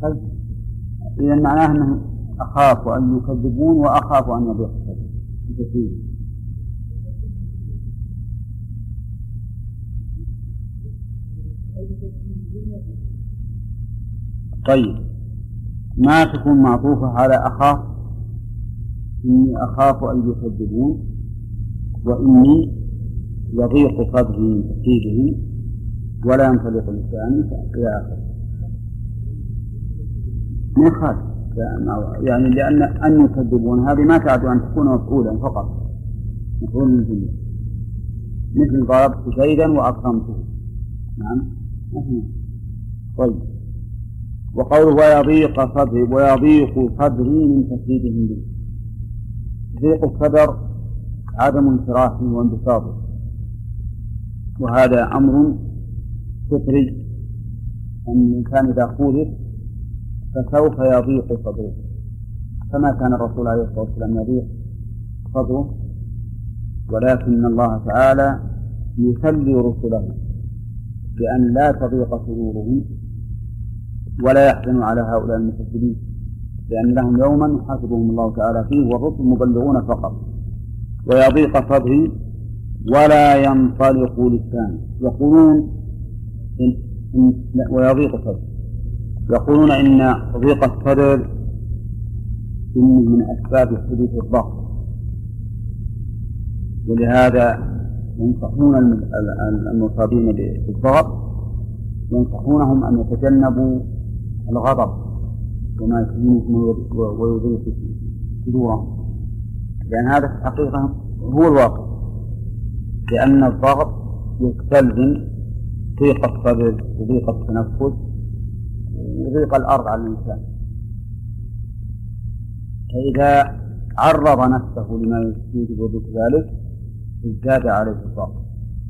طيب إذا معناه أنه أخاف أن يكذبون وأخاف أن يضيق صدري. طيب ما تكون معطوفة على أخاف، إني أخاف أن يكذبون وإني يضيق صدري من تكذيبه ولا ينطلق لساني إلى آخره. ما يخالف يعني لأن أن يكذبون هذه ما تعد أن تكون مفعولا فقط، مفعول من جميع، مثل ضربت زيدا وأكرمته. نعم. طيب وقوله ويضيق صدري، ويضيق صدري من تكذيبهم به. ضيق الصدر عدم انشراحه وانبساطه، وهذا أمر فطري أن الإنسان إذا خولف فسوف يضيق صدره، كما كان الرسول عليه الصلاة والسلام يضيق صدره، ولكن الله تعالى يسلي رسله بأن لا تضيق صدورهم ولا يحزن على هؤلاء المكذبين، لأن لهم يوما يحاسبهم الله تعالى فيه والرسل مبلغون فقط. ويضيق صدري ولا ينطلق لساني، يقولون ويضيق صدري، يقولون إن ضيق الصدر إنه من أسباب حدوث الضغط، ولهذا ينصحون المصابين بالضغط ينصحونهم أن يتجنبوا الغضب وما يسلمهم ويضيق صدورهم، لأن هذا في الحقيقة هو الواقع، لأن الضغط يستلزم ضيق الصدر وضيق التنفس وضيق الأرض على الإنسان، فإذا عرض نفسه لما يوجب ذلك ازداد عليه الضغط.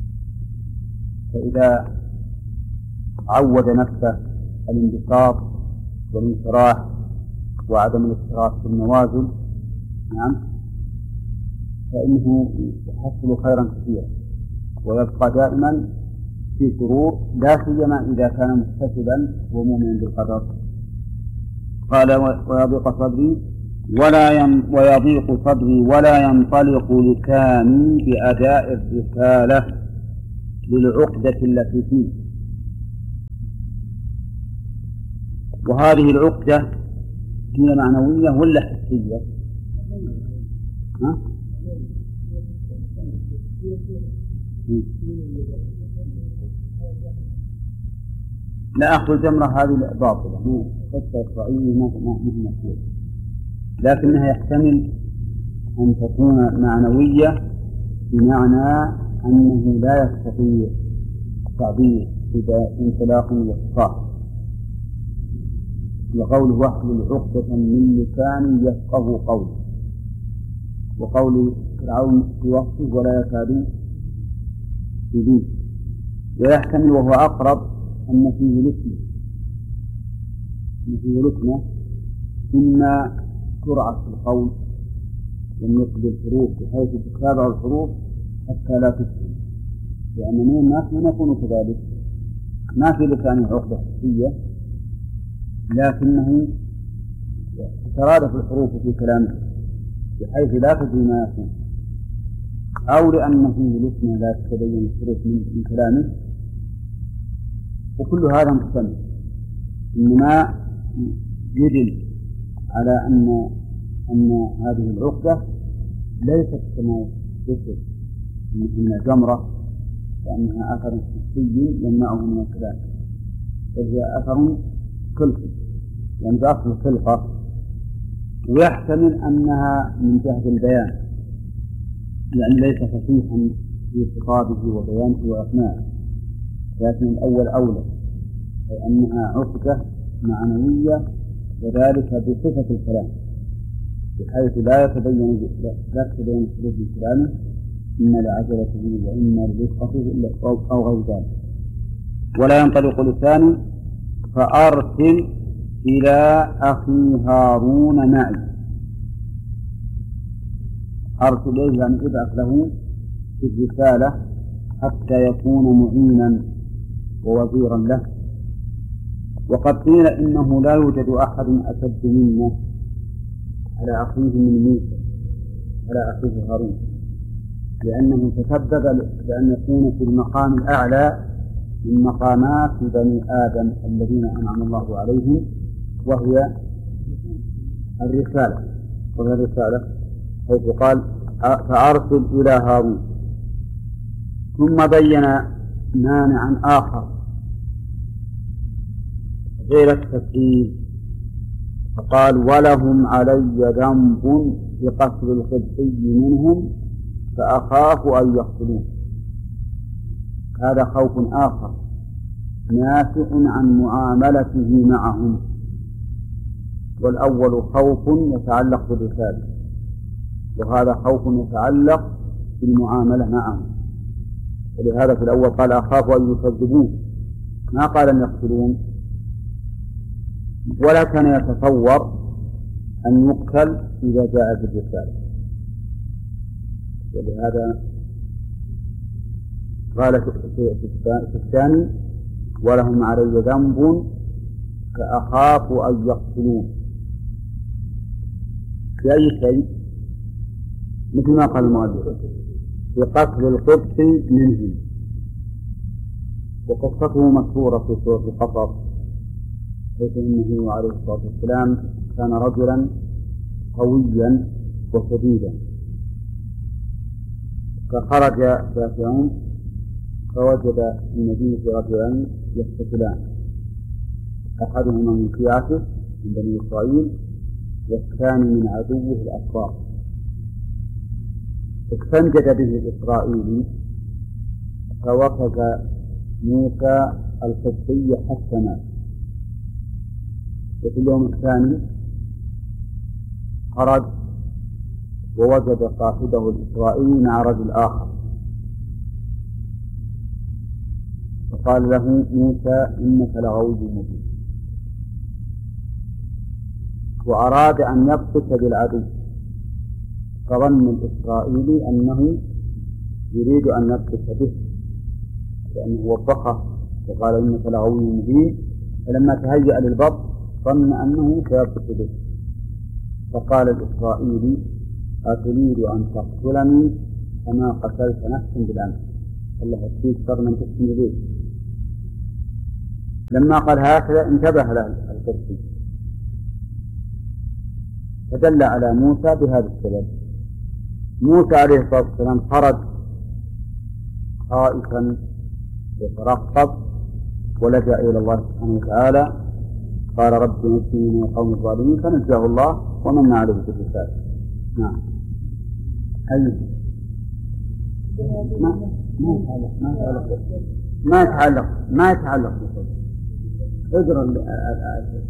فإذا عود نفسه الانبساط والانشراح وعدم الاضطراب في النوازل، نعم، فإنه يحصل خيرا كثيرا ويبقى دائما في سرور، لا سيما إذا كان محتسبا ومؤمنا بالقدر. قال ويضيق صدري ويضيق صدري ولا ينطلق لساني بأداء الرسالة للعقدة التي فيه. وهذه العقدة هي معنوية ولا حسية؟ لا أخذ الجمرة هذه باطلة حتى إسرائيل مهما تكون، لكنها يحتمل أن تكون معنوية بمعنى أنه لا يستطيع التعبير بانطلاق واتصال، وقوله واحلل عقدة من لساني يفقه قولي، وقول فرعون في وقته ولا يكاد يبين. ويحتمل وهو أقرب أن فيه لسنة إما سرعة في القول والنطق بالحروف بحيث تتابع الحروف حتى لا تفهم، لأن من الناس من يكون كذلك ما في لسانه عقدة حسية، لكنه تترادف الحروف في كلامه بحيث لا تدري ما يكون، أو لأنه فيه لسنة لا تتبين الحروف من كلامه، وكل هذا محتمل. إنما يدل على أن هذه العقدة ليست كما ذكر من الجمرة وأنها أثر حسي يمنعه من الكلام، بل هي أثر خلقي يعني بأصل الخلقة. ويحتمل أنها من جهة البيان، يعني ليس فصيحا في خطابه وبيانه وأثناءه، لكن الأول أولى، أي أنها عقدة معنوية وذلك بصفة الكلام بحيث لا تتبين الحروف من كلامه، إما لعجلته وإما لرفقته أو غير ذلك. ولا ينطلق لساني فأرسل إلى أخي هارون معي. أرسل إليه يعني ابعث له في الرسالة حتى يكون معينا ووزيرا له وقد قيل إنه لا يوجد أحد أشد منا على أخيه من موسى على أخيه هارون، لأنه تسبب بأن يكون في المقام الأعلى من مقامات بني آدم الذين أنعم الله عليهم، وهي الرسالة. حيث قال فأرسل إلى هارون. ثم بين مانعا آخر غير التسليم، فقال ولهم علي ذنب بقتل القبطي منهم فأخاف أن يقتلون. هذا خوف آخر ناشئ عن معاملته معهم، والأول خوف يتعلق بالرسالة، وهذا خوف يتعلق بالمعاملة معهم. ولهذا في الأول قال أخاف أن يكذبون، ما قال أن يقتلون، ولا كان يتصور أن يقتل إذا جاء بالرسالة. ولهذا قال في الثاني ولهم علي ذنب فأخاف أن يقتلون في أي شيء، مثل ما قال المؤلف بقتل القبط منهم. وقصته مشهورة في سورة القصص، حيث إنه عليه الصلاة والسلام كان رجلا قويا وشديدا، فخرج دافعون فوجد النبي رجلين يقتتلان، أحدهما من شيعته من بني إسرائيل والثاني من عدوه الأكبر. استنجد به الإسرائيلي فوقف موسى القبطي حتى مات. وفي اليوم الثاني خرج ووجد صاحبه الإسرائيلي مع رجل آخر، فقال له موسى إنك لغوي مبين، وأراد أن يبطش بالعدو، فظن الإسرائيلي أنه يريد أن يبطش به لأنه وفقه وقال إنك لغوي مبين، فلما تهيأ للبطش ظن أنه سيبطش به، فقال الإسرائيلي أتريد أن تقتلني كما قتلت نفسا بالأمس، الله يكفيك شر من تحسن إليه. لما قال هكذا انتبه له القبطي فدل على موسى بهذا السبب. موسى عليه الصلاة والسلام خرج خائفا يترقب ولجأ إلى الله سبحانه وتعالى، قال رب نجني من القوم الظالمين، فنجاه الله ومن عليه بالرسالة. نعم. ما يتعلق اقرأ